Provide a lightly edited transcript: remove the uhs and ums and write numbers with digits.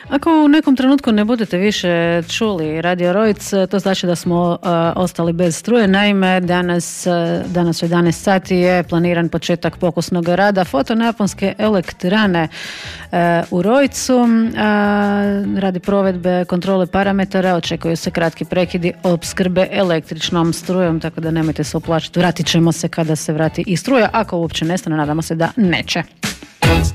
Ako u nekom trenutku ne budete više čuli Radio Rojc, to znači da smo ostali bez struje. Naime, danas u 11 sati je planiran početak pokusnog rada fotonaponske elektrane u Rojcu. Radi provedbe kontrole parametara očekuju se kratki prekidi opskrbe električnom strujom, tako da nemojte se oplašiti. Vratit ćemo se kada se vrati i struja, ako uopće nestane, nadamo se da neće.